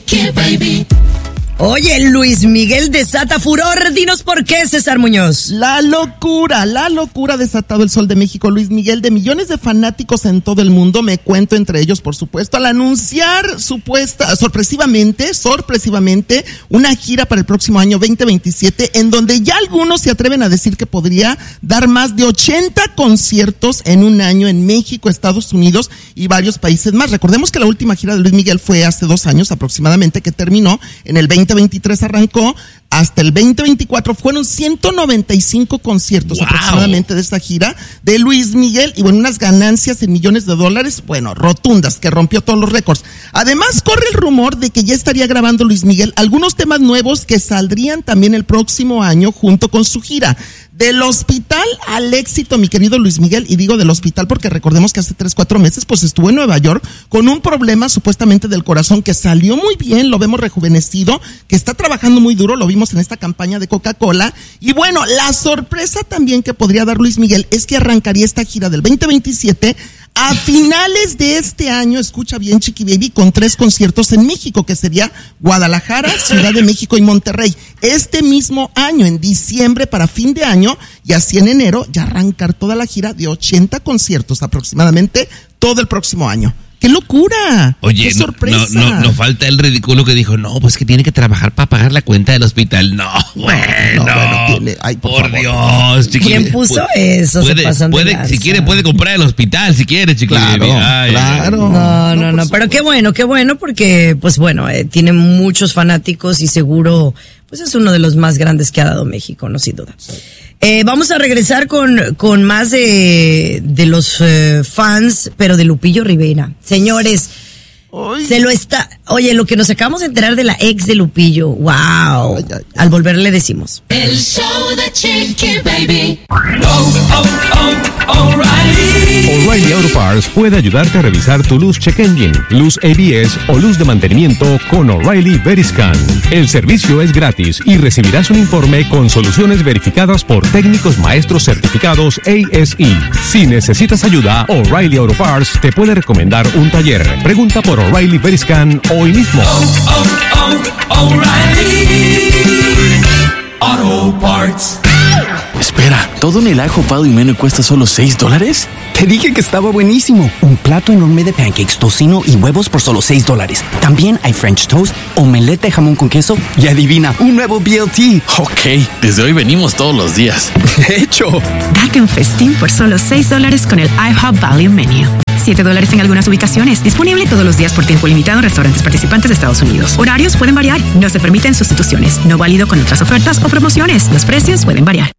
Shake it, baby. Oye, Luis Miguel desata furor. Dinos por qué, César Muñoz. La locura ha desatado el Sol de México. Luis Miguel, de millones de fanáticos en todo el mundo, me cuento entre ellos, por supuesto, al anunciar sorpresivamente, una gira para el próximo año 2027, en donde ya algunos se atreven a decir que podría dar más de 80 conciertos en un año en México, Estados Unidos y varios países más. Recordemos que la última gira de Luis Miguel fue hace 2 años aproximadamente, que terminó en el 2023, arrancó hasta el 2024, fueron 195 conciertos aproximadamente de esta gira de Luis Miguel, y bueno, unas ganancias en millones de dólares, bueno, rotundas, que rompió todos los récords. Además, corre el rumor de que ya estaría grabando Luis Miguel algunos temas nuevos que saldrían también el próximo año junto con su gira. Del hospital al éxito, mi querido Luis Miguel, y digo del hospital porque recordemos que hace 3-4 meses pues estuvo en Nueva York con un problema supuestamente del corazón, que salió muy bien, lo vemos rejuvenecido, que está trabajando muy duro, lo vimos en esta campaña de Coca-Cola. Y bueno, la sorpresa también que podría dar Luis Miguel es que arrancaría esta gira del 2027 a finales de este año, escucha bien, Chiqui Baby, con 3 conciertos en México, que sería Guadalajara, Ciudad de México y Monterrey. Este mismo año, en diciembre, para fin de año, y así en enero, ya arrancar toda la gira de 80 conciertos aproximadamente todo el próximo año. ¡Qué locura! Oye, ¡qué sorpresa! No falta el ridículo que dijo, no, pues que tiene que trabajar para pagar la cuenta del hospital. No, tiene, ay, por favor. Dios, Chiqui. ¿Quién puso eso? Si quiere, puede comprar el hospital, si quiere, Chiqui. Claro. No, pero qué bueno, porque, pues bueno, tiene muchos fanáticos y seguro, pues es uno de los más grandes que ha dado México, no, sin duda. Vamos a regresar con más de los fans, pero de Lupillo Rivera. Señores, oye, lo que nos acabamos de enterar de la ex de Lupillo, wow. Ay. Al volver le decimos. El show de Shake it, baby. O'Reilly Auto Parts puede ayudarte a revisar tu luz check engine, luz ABS o luz de mantenimiento con O'Reilly Veriscan. El servicio es gratis y recibirás un informe con soluciones verificadas por técnicos maestros certificados ASE. Si necesitas ayuda, O'Reilly Auto Parts te puede recomendar un taller. Pregunta por O'Reilly Veriscan hoy mismo. O'Reilly Auto Parts. Espera, ¿todo en el ajo Pado y Meno cuesta solo $6? Te dije que estaba buenísimo. Un plato enorme de pancakes, tocino y huevos por solo $6. También hay French toast, omelette de jamón con queso y adivina, un nuevo BLT. Ok, desde hoy venimos todos los días. De hecho, Date un festín por solo $6 con el IHOP Value Menu. $7 en algunas ubicaciones. Disponible todos los días por tiempo limitado en restaurantes participantes de Estados Unidos. Horarios pueden variar. No se permiten sustituciones. No válido con otras ofertas o promociones. Los precios pueden variar.